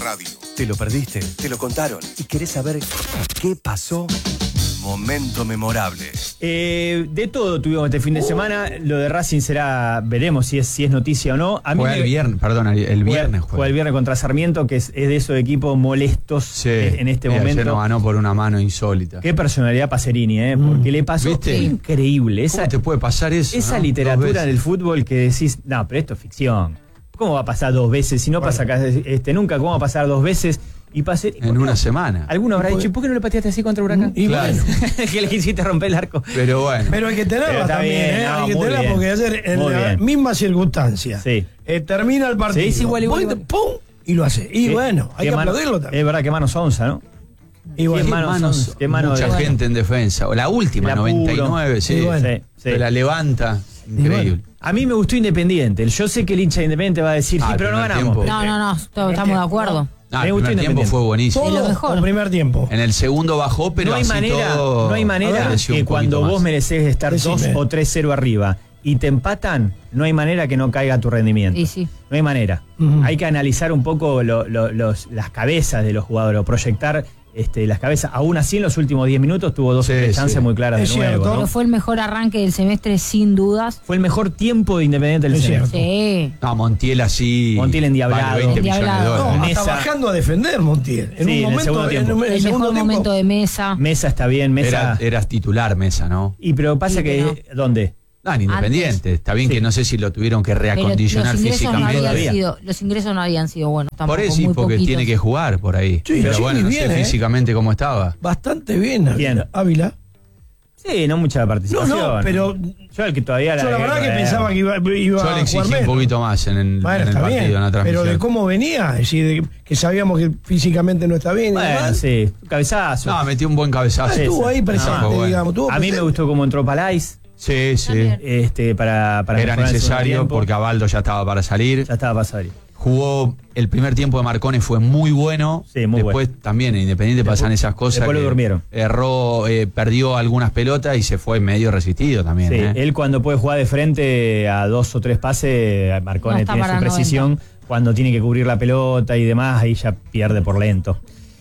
radio. ¿Te lo perdiste? ¿Te lo contaron? ¿Y querés saber qué pasó? Momento memorable. De todo tuvimos este fin de semana. Lo de Racing veremos si es noticia o no. A mí juega el viernes juega el viernes contra Sarmiento, que es de esos equipos molestos en este momento. Ayer nos ganó por una mano insólita. Qué personalidad Pacerini, porque le pasó. ¿Viste? Increíble. ¿Cómo te puede pasar eso? Esa literatura del fútbol que decís, no, pero esto es ficción. ¿Cómo va a pasar dos veces? Si no pasa nunca, ¿cómo va a pasar dos veces? Y en una semana. Alguno habrá dicho, ¿por qué no le pateaste así contra Huracán? Y claro. Que le quisiste romper el arco. Pero bueno. Pero hay que tenerla también, bien, hay que tenerla porque ayer en la misma circunstancia termina el partido. Sí, igual. ¡Pum! Y lo hace. Y bueno, hay que aplaudirlo también. Es verdad que manos onza, ¿no? Y bueno, mucha gente en defensa. O la última, 99, se la levanta. Increíble. A mí me gustó Independiente. Yo sé que el hincha de Independiente va a decir, sí, pero no ganamos. No, estamos de acuerdo. El primer tiempo fue buenísimo. Lo mejor. El primer tiempo. En el segundo bajó, pero no hay manera que cuando vos merecés estar 2 o 3-0 arriba y te empatan, no hay manera que no caiga tu rendimiento. Sí. No hay manera. Hay que analizar un poco las cabezas de los jugadores, o proyectar las cabezas. Aún así, en los últimos 10 minutos tuvo 2 chances muy claras de nuevo. Pero fue el mejor arranque del semestre, sin dudas. Fue el mejor tiempo de Independiente del semestre. Sí. No, Montiel así. Montiel endiablado. Vale 20 millones de dólares. No, hasta bajando a defender Montiel. En un momento, el mejor momento de Mesa. Mesa está bien, Mesa. Eras titular, Mesa, ¿no? Pero pasa que. ¿Dónde? No, en Independiente. Está bien que no sé si lo tuvieron que reacondicionar físicamente. Los ingresos no habían sido buenos tampoco. Por eso, porque poquitos. Tiene que jugar por ahí. Sí, pero bueno, no sé físicamente cómo estaba. Bastante bien, Ávila. Sí, no mucha participación. No, pero yo el que todavía la verdad que pensaba que iba yo le exigí un poquito más en el partido, en la transmisión. Pero de cómo venía, es decir, que sabíamos que físicamente no está bien. Bueno, sí, cabezazo. No, metió un buen cabezazo. Estuvo ahí presente, digamos. A mí me gustó cómo entró Palais. Sí. Para era necesario porque Abaldo ya estaba para salir. Jugó el primer tiempo de Marcone, fue muy bueno. Sí, muy Después bueno. También en Independiente pasan esas cosas. Después lo durmieron. Erró, perdió algunas pelotas y se fue medio resistido también. Sí, él cuando puede jugar de frente a 2 o 3 pases, Marcone tiene su precisión. 90. Cuando tiene que cubrir la pelota y demás, ahí ya pierde por lento.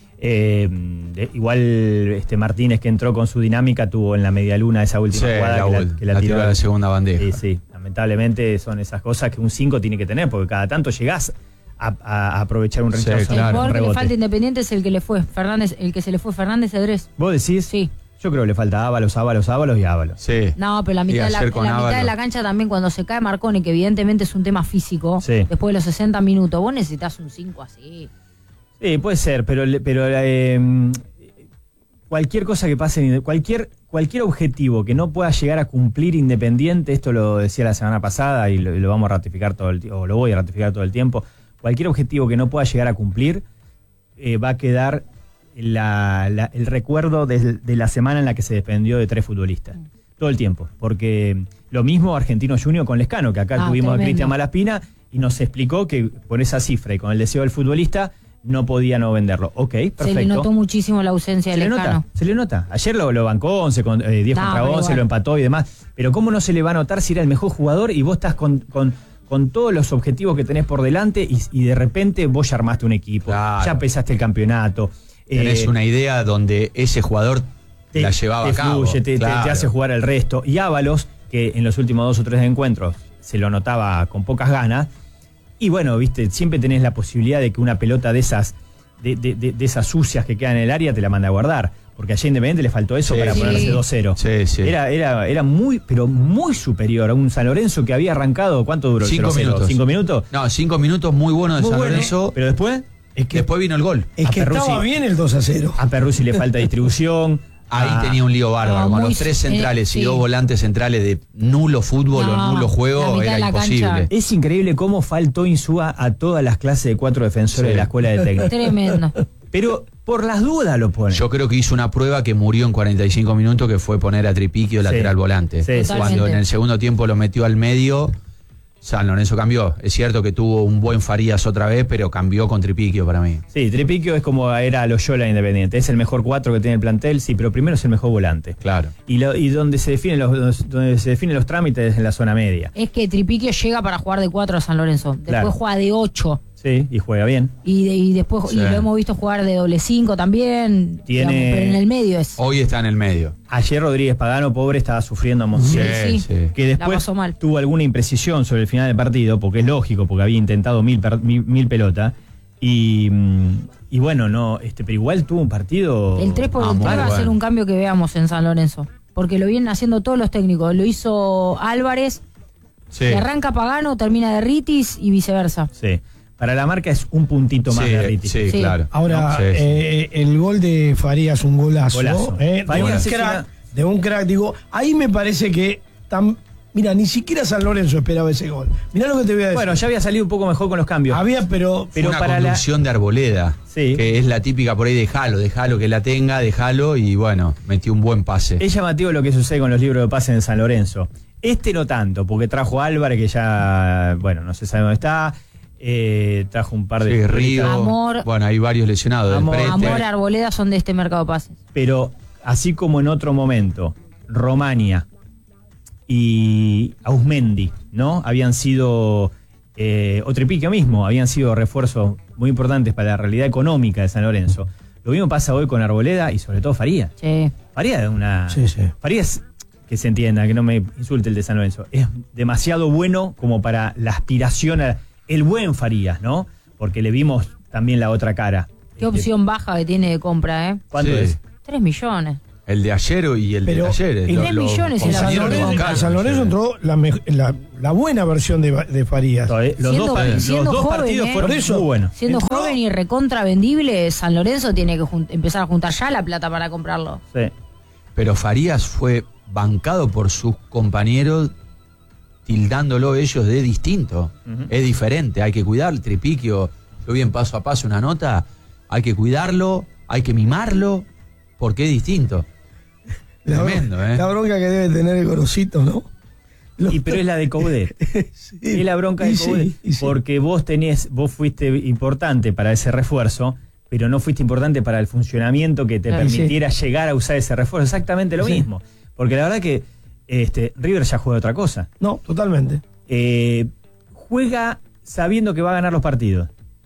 Igual Martínez, que entró con su dinámica, tuvo en la media luna esa última jugada que la tiró a la segunda bandeja. Sí, lamentablemente son esas cosas que un 5 tiene que tener, porque cada tanto llegás a aprovechar un rechazo. El jugador que le falta Independiente es el que le fue Fernández, Fernández Cedrés. ¿Vos decís? Sí. Yo creo que le falta Ábalos y Ábalos. Sí. No, pero la mitad de la cancha también, cuando se cae Marconi, que evidentemente es un tema físico, después de los 60 minutos, vos necesitas un 5 así. Sí, puede ser, pero cualquier cosa que pase, cualquier objetivo que no pueda llegar a cumplir Independiente, esto lo decía la semana pasada y lo vamos a ratificar lo voy a ratificar todo el tiempo, cualquier objetivo que no pueda llegar a cumplir va a quedar el recuerdo de la semana en la que se desprendió de 3 futbolistas. Todo el tiempo, porque lo mismo Argentino Junior con Lescano, que acá tuvimos a Cristian Malaspina y nos explicó que con esa cifra y con el deseo del futbolista no podía no venderlo. Ok, perfecto. Se le notó muchísimo la ausencia de Lescano. Se le nota. Ayer lo bancó 10 contra 11, lo empató y demás. Pero ¿cómo no se le va a notar si era el mejor jugador y vos estás con todos los objetivos que tenés por delante y de repente vos ya armaste un equipo, ya pesaste el campeonato? Tenés una idea donde ese jugador la llevaba a cabo. Te hace jugar el resto. Y Ábalos, que en los últimos 2 o 3 encuentros se lo notaba con pocas ganas. Y bueno, viste, siempre tenés la posibilidad de que una pelota de esas sucias que quedan en el área te la manda a guardar. Porque ayer Independiente le faltó eso para ponerse 2-0. Sí. Era muy, pero muy superior a un San Lorenzo que había arrancado. ¿Cuánto duró? 5 minutos. ¿5 minutos? No, 5 minutos muy buenos de San Lorenzo. Pero después. Después vino el gol. Es que estaba bien el 2-0. A Perruzzi le falta distribución. Ahí tenía un lío bárbaro. Con los 3 centrales y 2 volantes centrales de nulo fútbol o nulo juego, era imposible. Cancha. Es increíble cómo faltó Insúa a todas las clases de 4 defensores de la escuela de técnico. Tremendo. Pero por las dudas lo pone. Yo creo que hizo una prueba que murió en 45 minutos, que fue poner a Tripiquio lateral volante. Cuando en el segundo tiempo lo metió al medio, San Lorenzo cambió. Es cierto que tuvo un buen Farías otra vez, pero cambió con Tripiquio para mí. Sí, Tripiquio es como era Loyola Independiente. Es el mejor 4 que tiene el plantel, sí, pero primero es el mejor volante. Claro. Y donde se definen los trámites es en la zona media. Es que Tripiquio llega para jugar de 4 a San Lorenzo. Después juega de 8. Sí, y juega bien. Y después y lo hemos visto jugar de doble 5 también. Digamos, pero en el medio es. Hoy está en el medio. Ayer Rodríguez Pagano, pobre, estaba sufriendo emoción. Sí. Que después tuvo alguna imprecisión sobre el final del partido, porque es lógico, porque había intentado mil pelotas. Y bueno, no, pero igual tuvo un partido. El 3x3 va a ser un cambio que veamos en San Lorenzo. Porque lo vienen haciendo todos los técnicos. Lo hizo Álvarez, que arranca Pagano, termina de Ritis y viceversa. Sí. Para la marca es un puntito más de Ritis. Sí, claro. Ahora, el gol de Farías es un golazo. De un crack. Digo, ahí me parece que mira, ni siquiera San Lorenzo esperaba ese gol. Mirá lo que te voy a decir. Bueno, ya había salido un poco mejor con los cambios. Pero una para conducción de Arboleda, que es la típica por ahí, dejalo que la tenga, dejalo, y bueno, metió un buen pase. Es llamativo lo que sucede con los libros de pases en San Lorenzo. No tanto, porque trajo a Álvarez, que ya, bueno, no se sabe dónde está. Trajo un par de... Río. Amor. Bueno, hay varios lesionados. Amor, Arboleda son de este mercado de pases. Pero así como en otro momento, Romania y Ausmendi, ¿no? Habían sido, o Trepiquio mismo, habían sido refuerzos muy importantes para la realidad económica de San Lorenzo. Lo mismo pasa hoy con Arboleda y sobre todo Faría. Sí. Faría es una... Faría es, que se entienda, que no me insulte el de San Lorenzo, es demasiado bueno como para la aspiración a el buen Farías, ¿no? Porque le vimos también la otra cara. Qué opción baja que tiene de compra, ¿eh? ¿Cuánto es? 3 millones. El de ayer y el de ayer. 3 millones en San Lorenzo entró la buena versión de Farías. Los dos partidos fueron muy buenos. Siendo joven y recontra vendible, San Lorenzo tiene que empezar a juntar ya la plata para comprarlo. Sí. Pero Farías fue bancado por sus compañeros, tildándolo ellos de distinto. Es diferente, hay que cuidar el Tripiquio. Yo vi en Paso a Paso una nota, hay que cuidarlo, hay que mimarlo, porque es distinto. Tremendo, La bronca que debe tener el Gorosito, ¿no? Pero es la de Coudet. Es la bronca de Coudet. Porque vos fuiste importante para ese refuerzo, pero no fuiste importante para el funcionamiento que te permitiera llegar a usar ese refuerzo. Exactamente lo mismo. Porque la verdad que River ya juega otra cosa. No, totalmente. Juega sabiendo que va a ganar los partidos,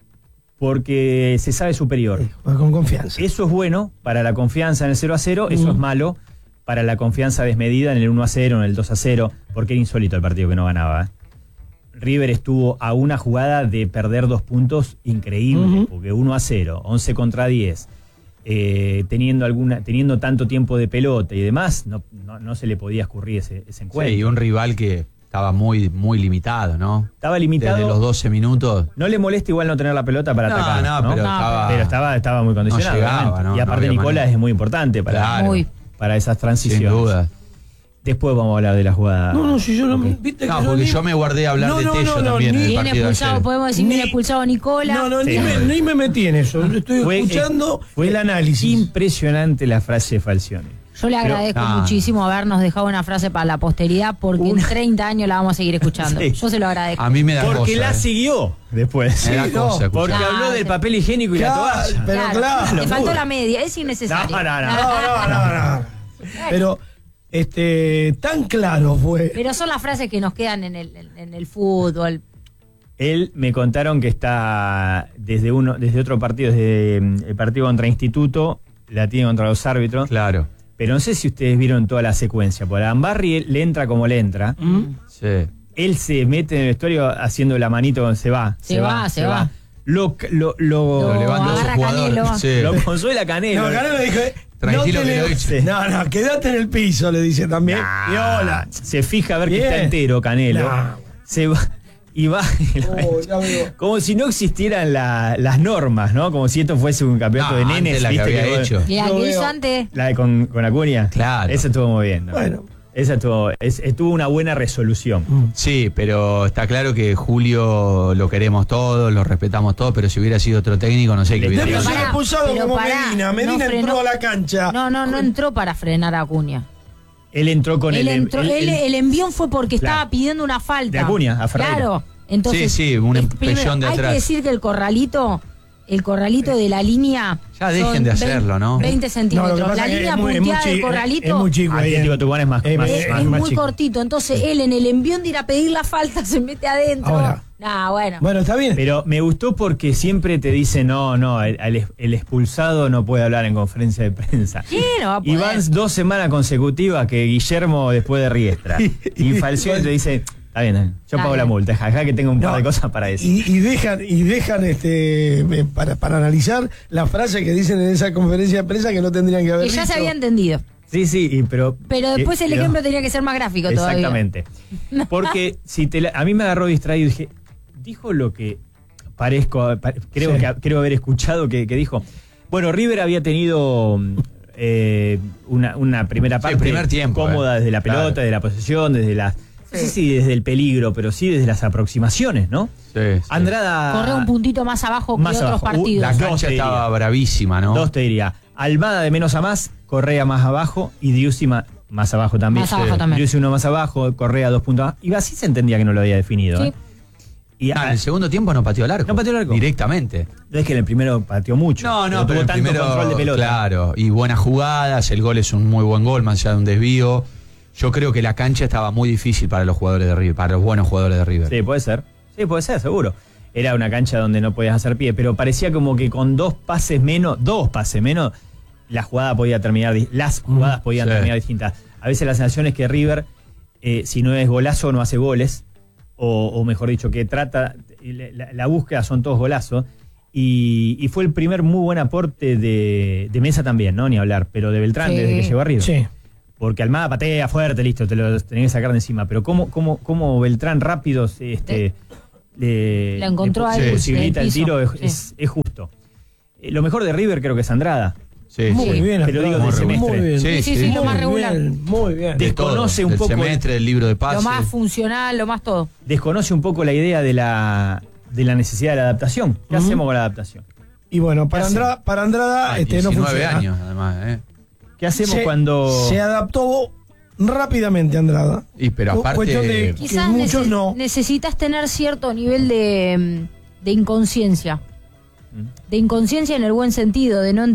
porque se sabe superior. Juega con confianza. Eso es bueno para la confianza en el 0-0, eso es malo para la confianza desmedida en el 1-0, en el 2-0, porque era insólito el partido que no ganaba. River estuvo a una jugada de perder 2 puntos increíble, porque 1-0, 11 contra 10, teniendo tanto tiempo de pelota y demás, no se le podía escurrir ese encuentro. Sí, y un rival que estaba muy, muy limitado, ¿no? Estaba limitado. Desde los 12 minutos. No le molesta igual no tener la pelota para atacar. No, pero estaba muy condicionado. No llegaba, y aparte Nicolás es muy importante para esas transiciones. Sin duda. Después vamos a hablar de la jugada. Si yo no... ¿viste no, porque yo me guardé a hablar de Tello también en el partido expulsado, ayer. podemos decir bien expulsado a Nicola. Ni me metí en eso. Estoy escuchando el análisis. Impresionante la frase de Falcioni. Yo le agradezco muchísimo habernos dejado una frase para la posteridad, porque en 30 años la vamos a seguir escuchando. Yo se lo agradezco. A mí me da porque cosa, la siguió después. Me da cosa, porque habló del papel higiénico y la toalla. Pero claro. Le faltó la media, es innecesario. No. Pero tan claro fue. Pero son las frases que nos quedan en el fútbol. Él me contaron que está desde otro partido, desde el partido contra Instituto, la tiene contra los árbitros. Claro. Pero no sé si ustedes vieron toda la secuencia. Por Ambarri le entra como le entra. Sí. Él se mete en el vestuario haciendo la manito cuando se va. Se va. Lo levanta su jugador. Sí. Lo consuela Canelo. No, Canelo le dijo, tranquilo, no, quédate en el piso, le dice también. Y hola. Se fija a ver que está entero Canelo. Se va. Y va, como si no existieran las normas, ¿no? Como si esto fuese un campeonato de nenes. La que había hecho. ¿Y la que hizo antes? La de con Acuña. Claro. Esa estuvo muy bien, ¿no? Bueno. Esa tuvo una buena resolución. Sí, pero está claro que Julio lo queremos todos, lo respetamos todos, pero si hubiera sido otro técnico, no sé qué hubiera sido. Pero expulsado como Medina entró a la cancha. No entró para frenar a Acuña. Él entró con el envión fue porque estaba pidiendo una falta. De Acuña, a Ferreira. Claro. Entonces, sí, un empellón de atrás. Hay que decir que el corralito de la línea. Ya dejen de hacerlo, ¿no? 20 centímetros. La línea punteada del corralito. Es muy chico. Es muy cortito. Entonces él en el envión de ir a pedir la falta se mete adentro. Ahora, Bueno. Bueno, está bien. Pero me gustó porque siempre te dice, el expulsado no puede hablar en conferencia de prensa. Sí, no va a poder. Y van 2 semanas consecutivas que Guillermo después de Riestra. Y Falcioni te dice, está bien, yo pago la multa, acá que tengo un par de cosas para decir. Y dejan para analizar la frase que dicen en esa conferencia de prensa que no tendrían que haber dicho. Que ya se había entendido. Sí, pero después el ejemplo tenía que ser más gráfico todavía. Exactamente. Porque a mí me agarró distraído y dije, dijo lo que creo haber escuchado que dijo. Bueno, River había tenido una primera parte primer tiempo, cómoda desde la pelota, desde la posesión, desde las... No sé si desde el peligro, pero sí desde las aproximaciones, ¿no? Sí. Andrada... Corrió un puntito más abajo que otros partidos. La cancha estaba bravísima, ¿no? 2 te diría. Almada de menos a más, Correa más abajo y Driussi más abajo también. Más abajo también. Driussi 1 más abajo, Correa 2 puntos más. Y así se entendía que no lo había definido. Sí. Y en el segundo tiempo no pateó el arco. No pateó el arco. Directamente. No es que en el primero pateó mucho. No, pero tuvo tanto primero, control de pelota. Claro, y buenas jugadas, el gol es un muy buen gol, más allá de un desvío. Yo creo que la cancha estaba muy difícil para los jugadores de River, para los buenos jugadores de River. Sí, puede ser, seguro. Era una cancha donde no podías hacer pie, pero parecía como que con 2 pases menos, la jugada podía terminar, las jugadas podían terminar distintas. A veces la sensación es que River, si no es golazo, no hace goles, o mejor dicho, que trata, la búsqueda son todos golazos, y fue el primer muy buen aporte de Mesa también, ¿no? Ni hablar, pero de Beltrán desde que llegó a River. Sí. Porque Almada patea fuerte, listo, te lo tenés que sacar de encima, pero cómo Beltrán rápido le encontró ahí, le posibilita el tiro, es justo. Lo mejor de River creo que es Andrada. Sí, muy bien, pero digo del semestre. Muy bien. Sí, lo más regular. Muy bien. Desconoce un poco el semestre, del libro de pases. Lo más funcional, lo más todo. Desconoce un poco la idea de la necesidad de la adaptación. ¿Qué hacemos con la adaptación? Y bueno, para Andrada 19 no funciona. años además, ¿Qué hacemos cuando se adaptó rápidamente Andrada? Pero aparte quizás muchos no. necesitas tener cierto nivel de inconsciencia. De inconsciencia en el buen sentido, de no